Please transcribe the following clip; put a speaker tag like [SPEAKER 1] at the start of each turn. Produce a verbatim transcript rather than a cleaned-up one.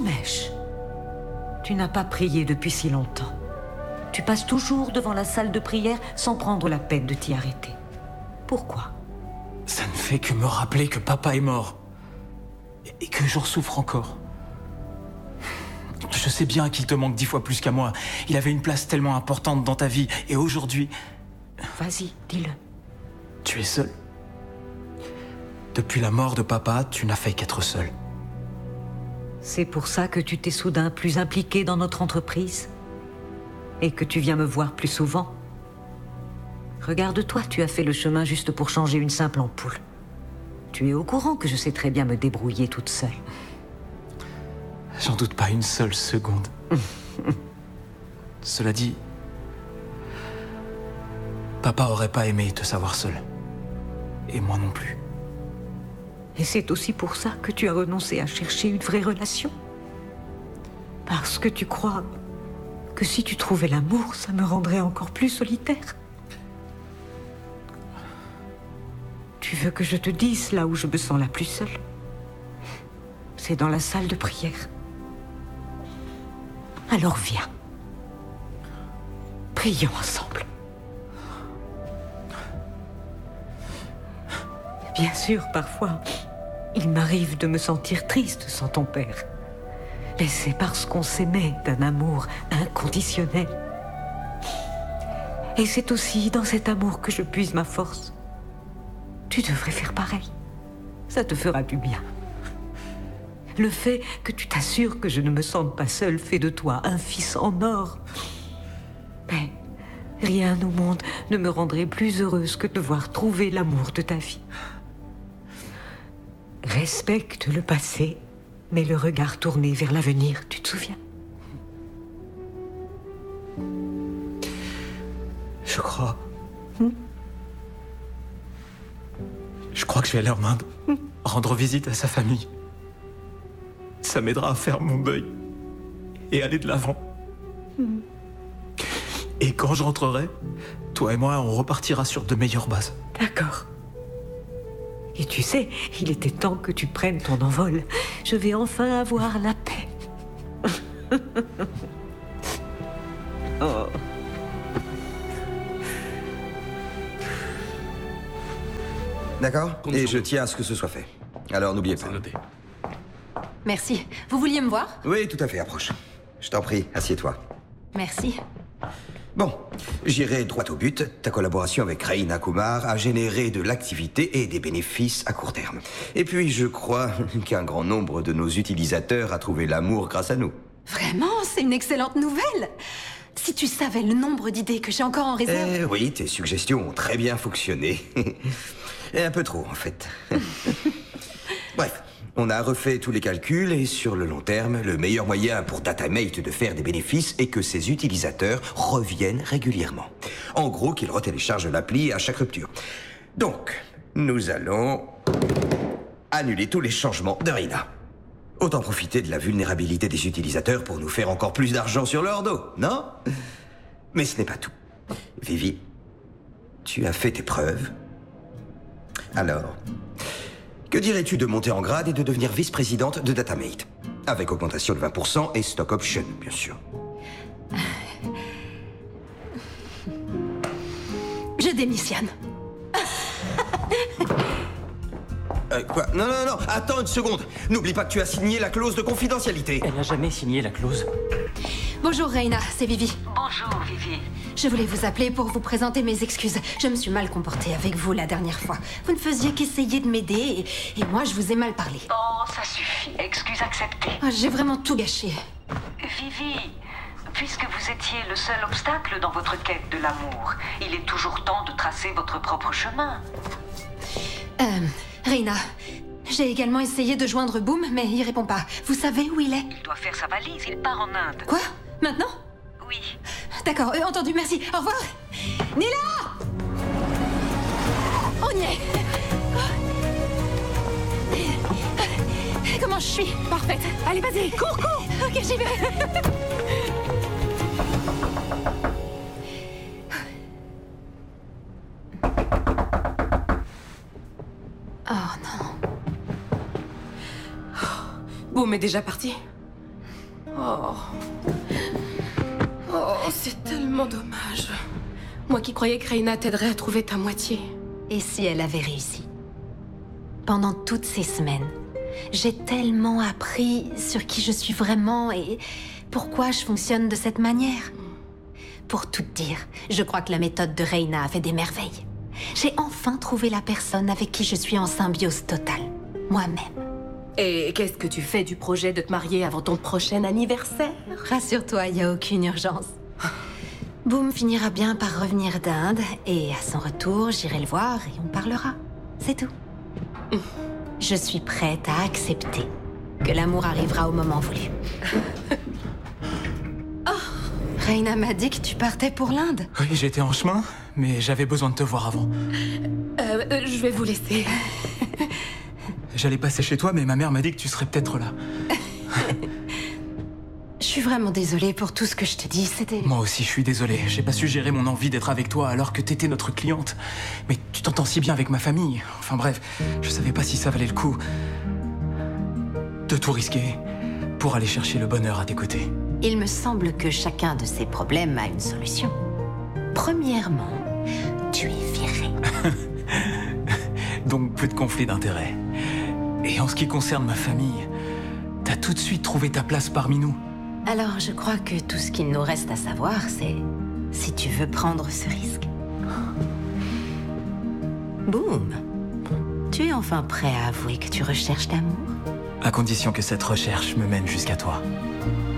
[SPEAKER 1] Romesh, tu n'as pas prié depuis si longtemps. Tu passes toujours devant la salle de prière sans prendre la peine de t'y arrêter. Pourquoi?
[SPEAKER 2] Ça ne fait que me rappeler que papa est mort. Et que j'en souffre encore. Je sais bien qu'il te manque dix fois plus qu'à moi. Il avait une place tellement importante dans ta vie. Et aujourd'hui...
[SPEAKER 1] Vas-y, dis-le.
[SPEAKER 2] Tu es seul. Depuis la mort de papa, tu n'as fait qu'être seul.
[SPEAKER 1] C'est pour ça que tu t'es soudain plus impliqué dans notre entreprise? Et que tu viens me voir plus souvent? Regarde-toi, tu as fait le chemin juste pour changer une simple ampoule. Tu es au courant que je sais très bien me débrouiller toute seule.
[SPEAKER 2] J'en doute pas une seule seconde. Cela dit, papa aurait pas aimé te savoir seul. Et moi non plus.
[SPEAKER 1] Et c'est aussi pour ça que tu as renoncé à chercher une vraie relation? Parce que tu crois que si tu trouvais l'amour, ça me rendrait encore plus solitaire? Tu veux que je te dise là où je me sens la plus seule? C'est dans la salle de prière. Alors viens. Prions ensemble. Bien sûr, parfois, il m'arrive de me sentir triste sans ton père. Mais c'est parce qu'on s'aimait d'un amour inconditionnel. Et c'est aussi dans cet amour que je puise ma force. Tu devrais faire pareil. Ça te fera du bien. Le fait que tu t'assures que je ne me sente pas seule fait de toi un fils en or. Mais rien au monde ne me rendrait plus heureuse que de voir trouver l'amour de ta vie. Respecte le passé, mais le regard tourné vers l'avenir, tu te souviens?
[SPEAKER 2] Je crois... Hmm? Je crois que je vais aller en Inde, hmm. rendre visite à sa famille. Ça m'aidera à faire mon deuil et aller de l'avant. Hmm. Et quand je rentrerai, toi et moi, on repartira sur de meilleures bases.
[SPEAKER 1] D'accord. Et tu sais, il était temps que tu prennes ton envol. Je vais enfin avoir la paix. Oh.
[SPEAKER 3] D'accord. Et je tiens à ce que ce soit fait. Alors n'oubliez pas.
[SPEAKER 2] Noté.
[SPEAKER 4] Merci. Vous vouliez me voir?
[SPEAKER 3] Oui, tout à fait, approche. Je t'en prie, assieds-toi.
[SPEAKER 4] Merci.
[SPEAKER 3] Bon, j'irai droit au but. Ta collaboration avec Reina Kumar a généré de l'activité et des bénéfices à court terme. Et puis, je crois qu'un grand nombre de nos utilisateurs a trouvé l'amour grâce à nous.
[SPEAKER 4] Vraiment? C'est une excellente nouvelle! Si tu savais le nombre d'idées que j'ai encore en réserve...
[SPEAKER 3] Eh oui, tes suggestions ont très bien fonctionné. Et un peu trop, en fait. Bref, on a refait tous les calculs et sur le long terme, le meilleur moyen pour Datamate de faire des bénéfices est que ses utilisateurs reviennent régulièrement. En gros, qu'ils retéléchargent l'appli à chaque rupture. Donc, nous allons annuler tous les changements de Reina. Autant profiter de la vulnérabilité des utilisateurs pour nous faire encore plus d'argent sur leur dos, non? Mais ce n'est pas tout. Vivi, tu as fait tes preuves. Alors, que dirais-tu de monter en grade et de devenir vice-présidente de Datamate? Avec augmentation de vingt pour cent et stock option, bien sûr.
[SPEAKER 4] Je démissionne.
[SPEAKER 3] Euh, quoi? Non, non, non, attends une seconde. N'oublie pas que tu as signé la clause de confidentialité.
[SPEAKER 2] Elle n'a jamais signé la clause.
[SPEAKER 4] Bonjour Reina, c'est Vivi.
[SPEAKER 1] Bonjour, Vivi.
[SPEAKER 4] Je voulais vous appeler pour vous présenter mes excuses. Je me suis mal comportée avec vous la dernière fois. Vous ne faisiez qu'essayer de m'aider et, et moi je vous ai mal parlé.
[SPEAKER 1] Oh, ça suffit. Excuse acceptée.
[SPEAKER 4] Oh, j'ai vraiment tout gâché.
[SPEAKER 1] Vivi, puisque vous étiez le seul obstacle dans votre quête de l'amour, il est toujours temps de tracer votre propre chemin.
[SPEAKER 4] Euh... Reina, j'ai également essayé de joindre Boom, mais il répond pas. Vous savez où il est?
[SPEAKER 1] Il doit faire sa valise, il part en Inde.
[SPEAKER 4] Quoi? Maintenant?
[SPEAKER 1] Oui.
[SPEAKER 4] D'accord, euh, entendu, merci. Au revoir. Nila! On y est. Comment je suis? Parfaite. Allez, vas-y, cours, cours. Ok, j'y vais.
[SPEAKER 5] Boum est déjà parti. Oh. Oh, c'est tellement dommage. Moi qui croyais que Reina t'aiderait à trouver ta moitié.
[SPEAKER 4] Et si elle avait réussi? Pendant toutes ces semaines, j'ai tellement appris sur qui je suis vraiment et pourquoi je fonctionne de cette manière. Pour tout te dire, je crois que la méthode de Reina a fait des merveilles. J'ai enfin trouvé la personne avec qui je suis en symbiose totale. Moi-même.
[SPEAKER 5] Et qu'est-ce que tu fais du projet de te marier avant ton prochain anniversaire?
[SPEAKER 4] Rassure-toi, il n'y a aucune urgence. Boom finira bien par revenir d'Inde, et à son retour, j'irai le voir et on parlera. C'est tout. Je suis prête à accepter que l'amour arrivera au moment voulu. Oh, Reina m'a dit que tu partais pour l'Inde.
[SPEAKER 2] Oui, j'étais en chemin, mais j'avais besoin de te voir avant.
[SPEAKER 5] Euh, euh, je vais vous laisser.
[SPEAKER 2] J'allais passer chez toi, mais ma mère m'a dit que tu serais peut-être là.
[SPEAKER 4] Je suis vraiment désolée pour tout ce que je te dis, c'était...
[SPEAKER 2] Moi aussi, je suis désolé. J'ai pas su gérer mon envie d'être avec toi alors que t'étais notre cliente. Mais tu t'entends si bien avec ma famille. Enfin bref, je savais pas si ça valait le coup de tout risquer pour aller chercher le bonheur à tes côtés.
[SPEAKER 4] Il me semble que chacun de ces problèmes a une solution. Premièrement, tu es viré.
[SPEAKER 2] Donc peu de conflit d'intérêts. Et en ce qui concerne ma famille, t'as tout de suite trouvé ta place parmi nous.
[SPEAKER 4] Alors, je crois que tout ce qu'il nous reste à savoir, c'est si tu veux prendre ce risque. Boum. Tu es enfin prêt à avouer que tu recherches l'amour?
[SPEAKER 2] À condition que cette recherche me mène jusqu'à toi.